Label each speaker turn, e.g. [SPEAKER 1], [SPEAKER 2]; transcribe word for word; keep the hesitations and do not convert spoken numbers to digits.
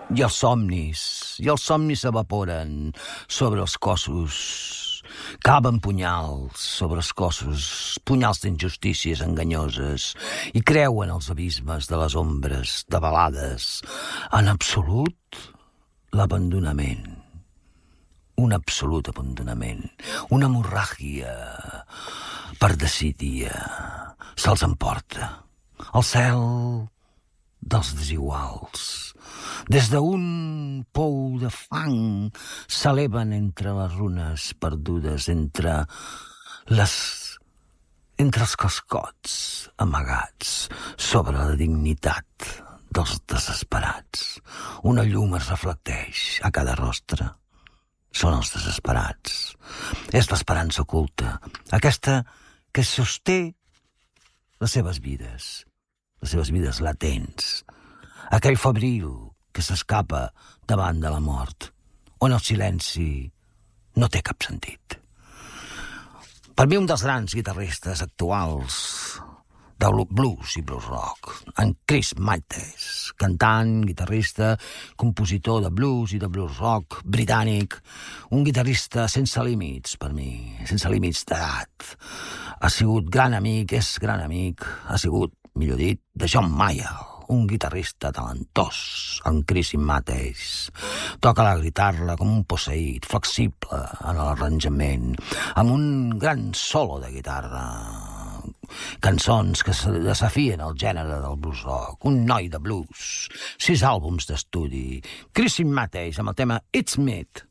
[SPEAKER 1] I els somnis, i els somnis s'evaporen sobre els cossos, caven punyals sobre els cossos, punyals d'injustícies enganyoses, i creuen els abismes de les ombres, de balades, en absolut l'abandonament. Un absolut abandonament, una hemorràgia per decidir se'ls emporta. El cel dels desiguals. Des d'un pou de fang s'eleven entre les runes perdudes, entre les... entre els cascots amagats sobre la dignitat dels desesperats. Una llum es reflecteix a cada rostre. Són els desesperats. És l'esperança oculta, aquesta que sosté les seves vides, les seves vides latents, aquell febril que s'escapa davant de la mort, on el silenci no té cap sentit. Per mi un dels grans guitarristes actuals del blues i blues rock, en Chris Matthews, cantant, guitarrista, compositor de blues i de blues rock, britànic, un guitarrista sense límits per mi, sense límits d'edat. Ha sigut gran amic, és gran amic, ha sigut, millor dit, de John Mayall, un guitarrista talentós, en Chris Matthews. Toca la guitarra com un posseït, flexible en l'arranjament, amb un gran solo de guitarra, cançons que desafien el gènere del blues rock, un noi de blues, sis àlbums d'estudi, Chris Matthews amb el tema It's Meat.